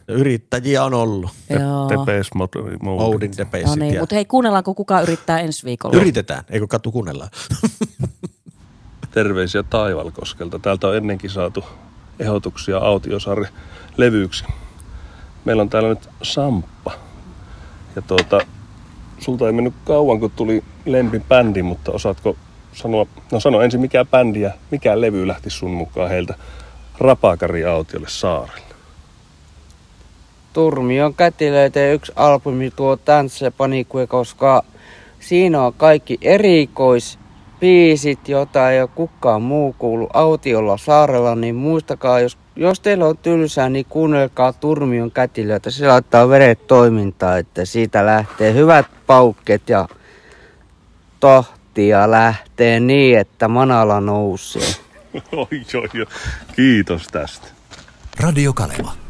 Yrittäjiä on ollut. Depeche Moudin Depeche. No niin, mutta hei, kuunnellaanko kuka yrittää ensi viikolla? Yritetään, eikö Katu kuunnellaan? Terveisiä Taivalkoskelta. Täältä on ennenkin saatu ehdotuksia Autiosaari levyyksi. Meillä on täällä nyt Samppa. Ja sulta ei mennyt kauan, kun tuli lempibändi, mutta osaatko sanoa, sano ensin mikä bändi ja mikä levy lähti sun mukaan heiltä Rapakari Autiolle saarelle? Turmion kätilöitä ja yksi albumi tuo Dance Panique, koska siinä on kaikki erikoispiisit, jota ei ole kukaan muu kuullut Autiolla saarella, niin muistakaa, jos teillä on tylsää, niin kuunnelkaa Turmion kätilöitä. Se laittaa veret toimintaan, että siitä lähtee hyvät paukket ja tohtia lähtee niin, että manala nousee. Oi, kiitos tästä. Radio Kaleva.